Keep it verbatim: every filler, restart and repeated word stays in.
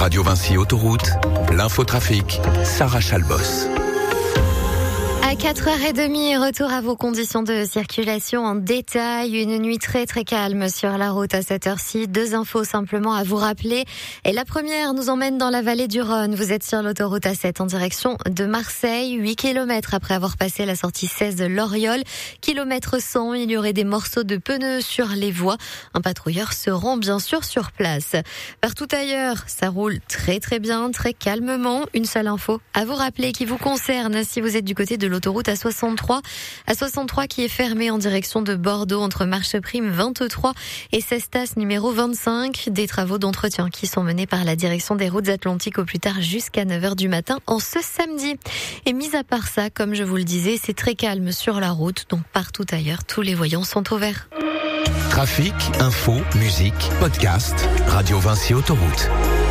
Radio Vinci Autoroute, l'infotrafic, Sarah Chalbos. À quatre heures trente, retour à vos conditions de circulation en détail. Une nuit très très calme sur la route à cette heure-ci. Deux infos simplement à vous rappeler. Et la première nous emmène dans la vallée du Rhône. Vous êtes sur l'autoroute A sept en direction de Marseille. huit kilomètres après avoir passé la sortie seize de l'Oriol. Kilomètre cent, il y aurait des morceaux de pneus sur les voies. Un patrouilleur se rend bien sûr sur place. Partout ailleurs, ça roule très très bien, très calmement. Une seule info à vous rappeler qui vous concerne si vous êtes du côté de l'autoroute A soixante-trois. A soixante-trois qui est fermée en direction de Bordeaux entre Marcheprime vingt-trois et Cestas numéro vingt-cinq. Des travaux d'entretien qui sont menés par la direction des routes atlantiques au plus tard jusqu'à neuf heures du matin en ce samedi. Et mis à part ça, comme je vous le disais, c'est très calme sur la route. Donc partout ailleurs, tous les voyants sont au vert. Trafic, info, musique, podcast, Radio Vinci Autoroute.